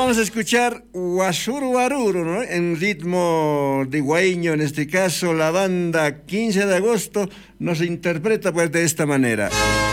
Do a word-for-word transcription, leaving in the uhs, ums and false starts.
vamos a escuchar Huasuru Waruru, ¿no? En ritmo de guaíño, en este caso la banda quince de agosto nos interpreta pues de esta manera.